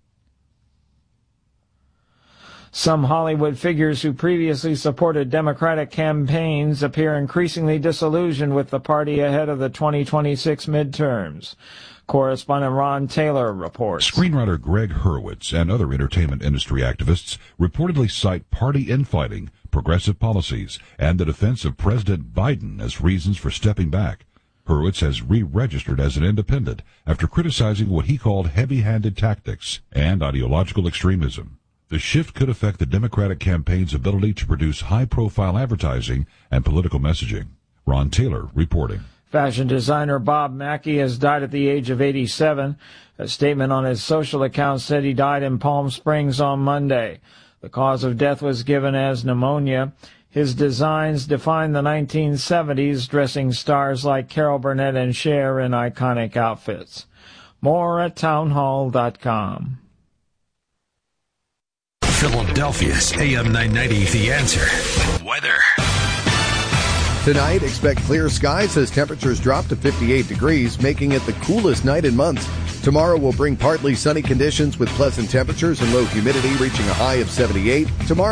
S7: Some Hollywood figures who previously supported Democratic campaigns appear increasingly disillusioned with the party ahead of the twenty twenty-six midterms. Correspondent Ron Taylor reports.
S23: Screenwriter Greg Hurwitz and other entertainment industry activists reportedly cite party infighting, progressive policies, and the defense of President Biden as reasons for stepping back. Hurwitz has re-registered as an independent after criticizing what he called heavy-handed tactics and ideological extremism. The shift could affect the Democratic campaign's ability to produce high-profile advertising and political messaging. Ron Taylor reporting.
S7: Fashion designer Bob Mackie has died at the age of eighty-seven. A statement on his social account said he died in Palm Springs on Monday. The cause of death was given as pneumonia. His designs defined the nineteen seventies, dressing stars like Carol Burnett and Cher in iconic outfits. More at townhall dot com.
S5: Philadelphia's A M nine ninety, The Answer. Weather.
S8: Tonight, expect clear skies as temperatures drop to fifty-eight degrees, making it the coolest night in months. Tomorrow will bring partly sunny conditions with pleasant temperatures and low humidity reaching a high of seventy-eight. Tomorrow